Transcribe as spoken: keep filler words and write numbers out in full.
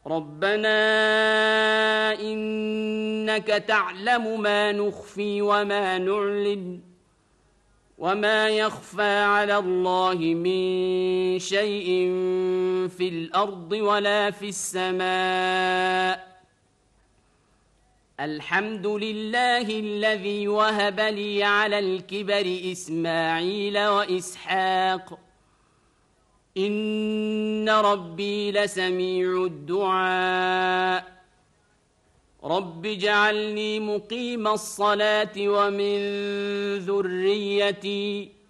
ربنا إنك تعلم ما نخفي وما نعلن وما يخفى على الله من شيء في الأرض ولا في السماء الحمد لله الذي وهب لي على الكبر إسماعيل وإسحاق إن ربي لسميع الدعاء رب اجعلني مقيم الصلاة ومن ذريتي